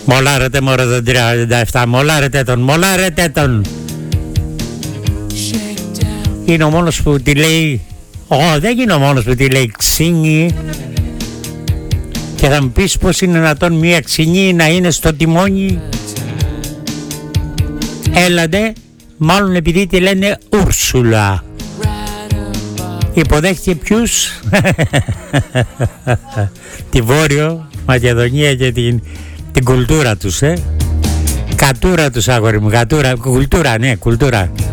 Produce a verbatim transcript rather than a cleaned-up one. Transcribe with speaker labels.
Speaker 1: Μολάρετε μωρέ τον τριάντα επτά, μολάρετε τον, μολάρετε τον. Είναι ο μόνος που τη λέει, Ω, δεν είναι ο μόνος που τη λέει ξύνη. Και θα μου πεις πως είναι δυνατόν μια ξυνή να είναι στο τιμόνι. Έλατε, μάλλον επειδή τη λένε Ούρσουλα. Υποδέχτηκε ποιους? Τη Βόρειο Μακεδονία και την, την κουλτούρα τους, ε. Κατούρα τους, αγόρι μου, κατούρα, κουλτούρα, ναι, κουλτούρα.